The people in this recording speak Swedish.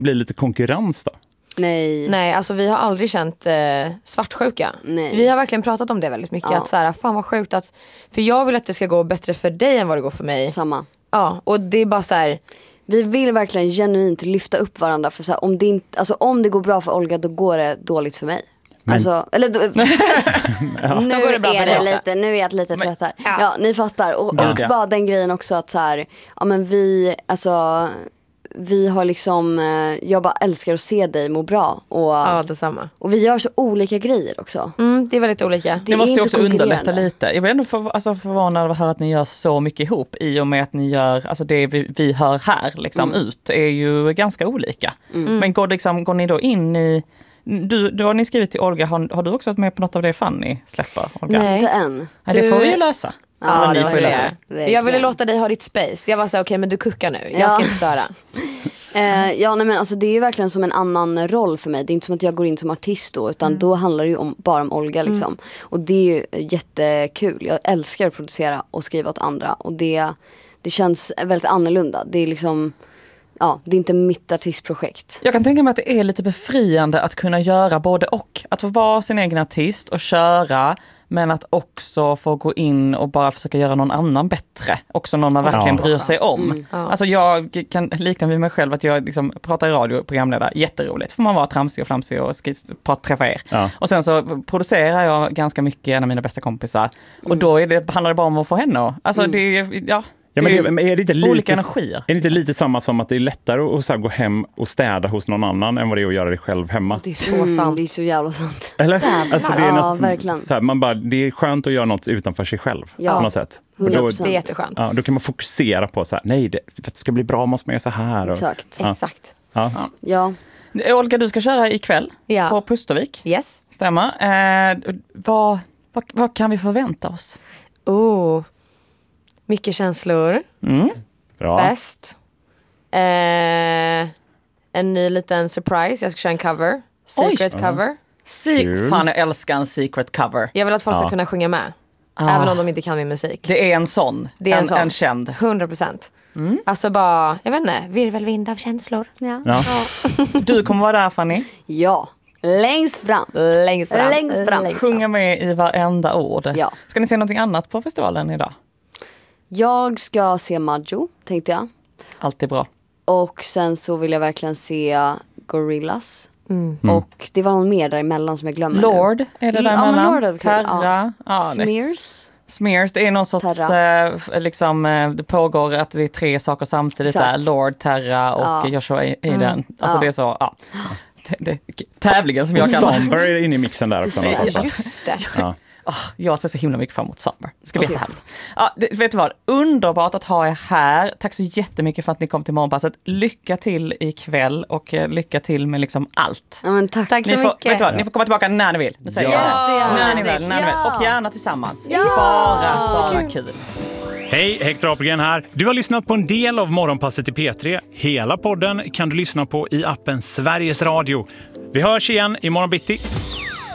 bli lite konkurrens då? Nej, alltså vi har aldrig känt svartsjuka. Nej. Vi har verkligen pratat om det väldigt mycket. Att så här, fan vad sjukt att... För jag vill att det ska gå bättre för dig än vad det går för mig. Samma. Ja, och det är bara så här... Vi vill verkligen genuint lyfta upp varandra. För så här, om det går bra för Olga, då går det dåligt för mig. Men... Alltså, eller nu går det bra för är dig det också. lite, nu är jag lite trött här. Ja, ni fattar. Och bara den grejen också att så här, ja men vi har liksom, jag bara älskar att se dig må bra. Ja, detsamma. Och vi gör så olika grejer också. Det är väldigt olika. Det måste ju också underlätta lite. Jag vill ändå förvånad över att höra att ni gör så mycket ihop i och med att ni gör, alltså det vi hör här liksom ut är ju ganska olika. Men går ni då in i, då har ni skrivit till Olga, har du också varit med på något av det Fanny släpper, Olga? Nej. Inte än. Ja, det får vi ju lösa. Ja, ni får ju lösa. Jag ville låta dig ha ditt space. Jag var så okej, men du kuckar nu. Jag ska inte störa. Men alltså det är ju verkligen som en annan roll för mig. Det är inte som att jag går in som artist då, utan då handlar det ju bara om Olga liksom. Och det är ju jättekul. Jag älskar att producera och skriva åt andra. Och det känns väldigt annorlunda. Det är liksom, det är inte mitt artistprojekt. Jag kan tänka mig att det är lite befriande att kunna göra både och. Att få vara sin egen artist och köra, men att också få gå in och bara försöka göra någon annan bättre. Också någon man verkligen bryr sig om. Alltså jag kan likna vid mig själv att jag liksom pratar i radio, programledare, jätteroligt. Får man vara tramsig och flamsig och träffa er. Ja. Och sen så producerar jag ganska mycket, en av mina bästa kompisar. Och då handlar det bara om att få henne. Alltså det är... Ja, men är det inte lite, olika energier. Är det inte lite samma som att det är lättare att så här, gå hem och städa hos någon annan än vad det är att göra det själv hemma? Det är så sant. Det är så jävla sant. Eller? Alltså, det är något verkligen. Så här, det är skönt att göra något utanför sig själv på något sätt. Då, det är jätteskönt. Ja, då kan man fokusera på så här, för att det ska bli bra måste man göra så här. Och, Exakt. Ja. Olga, du ska köra ikväll på Pustervik. Yes. Stämmer. Vad kan vi förvänta oss? Mycket känslor. Bra. Fest. En ny liten surprise. Jag ska köra en cover. Secret cover. Fan, jag älskar en secret cover. Jag vill att folk ska kunna sjunga med. Även om de inte kan min musik. Det är en sån. Det är en sån. En känd. 100%. Alltså bara, jag vet inte, virvelvind av känslor. Ja. Du kommer vara där, Fanny. Ja. Längst fram. Sjunga med i varenda ord. Ja. Ska ni se någonting annat på festivalen idag? Jag ska se Maggio, tänkte jag. Alltid bra. Och sen så vill jag verkligen se Gorillaz. Och det var någon mer däremellan som jag glömmer. Lord, är det däremellan? Lord Terra. Smears, det är någon sorts det pågår att det är 3 saker samtidigt där. Lord, Terra och Joshua Aiden. Alltså det är så, det tävlingen som jag kan. Somber är inne i mixen där också. Just det. Jag ser så himla mycket fram emot Summer. Det ska bli jättehärligt. Vet du vad? Underbart att ha er här. Tack så jättemycket för att ni kom till Morgonpasset. Lycka till ikväll och lycka till med liksom allt. Ja, men tack så mycket. Vet du vad? Ni får komma tillbaka när ni vill. Nu säger jag. När ni vill. Och gärna tillsammans. Bara kul. Hej, Hector Apelgren här. Du har lyssnat på en del av Morgonpasset i P3. Hela podden kan du lyssna på i appen Sveriges Radio. Vi hörs igen imorgon bitti.